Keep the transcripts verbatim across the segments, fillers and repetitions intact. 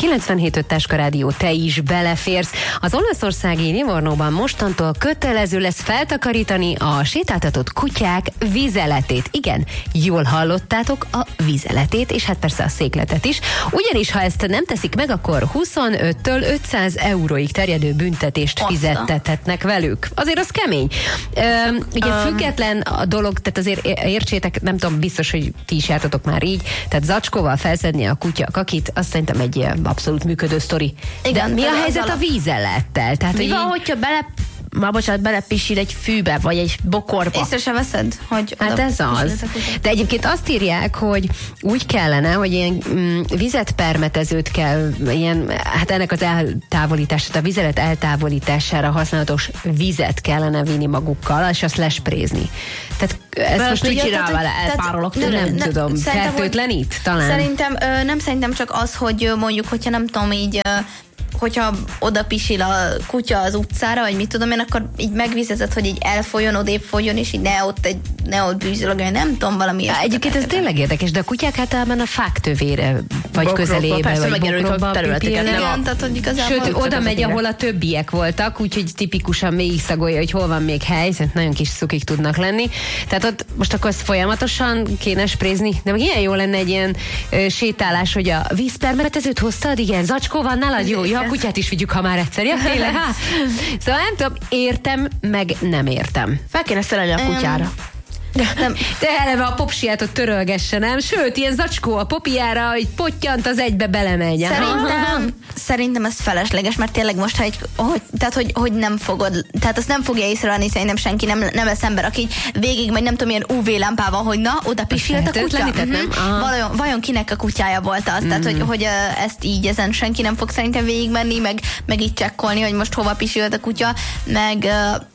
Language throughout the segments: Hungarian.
kilencvenhét öt Táska Rádió, te is beleférsz. Az olaszországi Livornóban mostantól kötelező lesz feltakarítani a sétáltatott kutyák vizeletét. Igen, jól hallottátok, a vizeletét, és hát persze a székletet is. Ugyanis, ha ezt nem teszik meg, akkor huszonöttől ötszáz euróig terjedő büntetést Oszta. fizettethetnek velük. Azért az kemény. Ö, ugye um. független a dolog, tehát azért értsétek, nem tudom, biztos, hogy ti is jártatok már így, tehát zacskóval felszedni a kutya kakit, azt szerintem egy abszolút működő sztori. Igen, de mi a helyzet a vízellettel? Tehát, mi van, hogyha bele Ma bocsánat, belepisil egy fűbe, vagy egy bokorba. Észre se veszed, hogy hát ez az. De egyébként azt írják, hogy úgy kellene, hogy ilyen mm, vizet permetezőt kell, ilyen, hát ennek az eltávolítását, a vizelet eltávolítására használatos vizet kellene vinni magukkal, és azt lesprézni. Tehát ezt Be most úgy csinál vele, elpárolok. Nem, nem, nem tudom, fertőtlenít talán? Szerintem, ö, nem szerintem csak az, hogy mondjuk, hogyha nem tudom így... Ö, hogyha oda pisil a kutya az utcára, vagy mit tudom én, akkor így megvizezed, hogy így elfolyjon, odébb folyjon, és így ne ott, egy, ne ott bűzölögön, nem tudom, valami. Egyébként ez tényleg érdekes, de a kutyák általában a fák tövére, vagy bokrokba, közelébe, persze, vagy bokrokba területeket. Igen, tehát, hogy igazából... Sőt, oda megy, ahol a többiek voltak, úgyhogy tipikusan végig szagolja, hogy hol van még hely, szóval nagyon kis cukik tudnak lenni. Tehát ott most akkor ezt folyamatosan kéne sprézni, de meg ilyen jó lenne egy ilyen ö, sétálás, hogy a vízpermetezőt hoztad, igen, zacskó van nálad, jó, ja, a kutyát is vigyük, ha már egyszer, ja, tényleg, hát. Szóval nem tudom, értem, meg nem értem. Fel kéne szerelni a kutyára. Nem. De eleve a popsiátot törölgesse, nem? Sőt, ilyen zacskó a popiára, hogy pottyant, az egybe belemegy. Szerintem, szerintem ez felesleges, mert tényleg most, hogy, hogy, tehát, hogy, hogy nem fogod, tehát azt nem fogja észrevenni, szerintem senki, nem, nem lesz ember, aki végig megy, nem tudom, ilyen ú vé lámpával, hogy na, oda pisilt a kutya. Uh-huh. Vajon, vajon kinek a kutyája volt az? Mm. Tehát, hogy, hogy ezt így ezen senki nem fog szerintem végigmenni, meg, meg így csekkolni, hogy most hova pisilt a kutya, meg,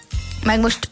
meg most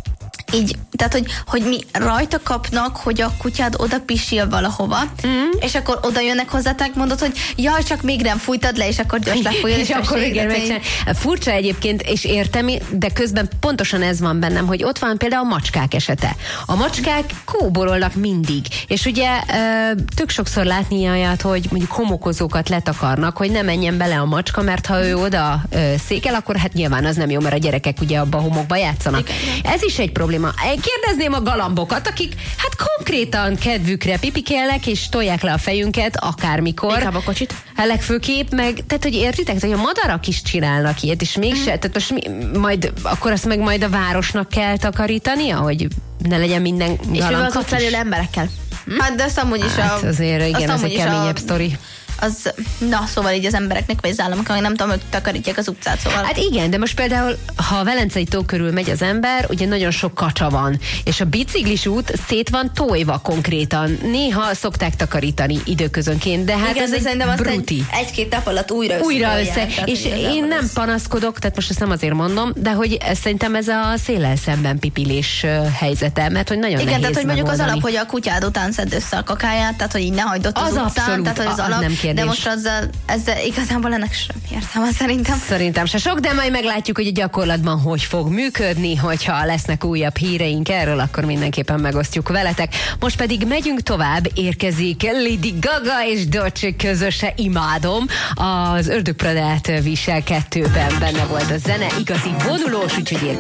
így, tehát, hogy, hogy mi rajta kapnak, hogy a kutyád oda pisil valahova, mm. és akkor oda jönnek hozzátok, mondod, hogy jaj, csak még nem fújtad le, és akkor gyors lefújod. és, és akkor igen, megcsinál. Furcsa egyébként, és értem, de közben pontosan ez van bennem, hogy ott van például a macskák esete. A macskák kóborolnak mindig, és ugye tök sokszor látni olyat, hogy mondjuk homokozókat letakarnak, hogy ne menjen bele a macska, mert ha ő oda székel, akkor hát nyilván az nem jó, mert a gyerekek ugye abba a homokba játszanak. Igen. Ez is egy probléma. Kérdezném a galambokat, akik hát konkrétan kedvükre pipikélnek, és tolják le a fejünket akármikor. Inkább a kocsit. Hát legfőképp meg, tehát hogy értitek, hogy a madarak is csinálnak ilyet, és mégse, mm. tehát most mi, majd, akkor azt meg majd a városnak kell takarítania, hogy ne legyen minden galamb. És mivel az ott felül emberekkel. Hm? Hát de azt amúgy is hát a... azért igen, ez egy keményebb a... sztori. Az, na, szóval így az embereknek, vagy az államoknak, nem tudom, hogy takarítják az utcát, szóval. Hát igen, de most például, ha a Velencei tó körül megy az ember, ugye nagyon sok kacsa van, és a biciklis út szét van tojva konkrétan. Néha szokták takarítani időközönként, de hát igen, ez egy bruti. Egy, egy-két nap alatt újra össze. Újra össze. És én nem ez... panaszkodok, tehát most ezt nem azért mondom, de hogy ez, szerintem ez a széllel szemben pipilés helyzete, mert hogy nagyon igen, nehéz tehát hogy mondjuk megoldani. Az alap, hogy a kutyád után szedd össze a kakáját, tehát hogy így ne hagyd ott az, az utcán, abszolút, tehát hogy az alap. De most azzal, ezzel igazából ennek sem értelme szerintem. Szerintem se sok, de majd meglátjuk, hogy a gyakorlatban hogy fog működni, hogyha lesznek újabb híreink erről, akkor mindenképpen megosztjuk veletek. Most pedig megyünk tovább, érkezik Lady Gaga és Dolce közöse, imádom. Az Ördögpradát visel kettőben benne volt a zene, igazi vonulós, úgyhogy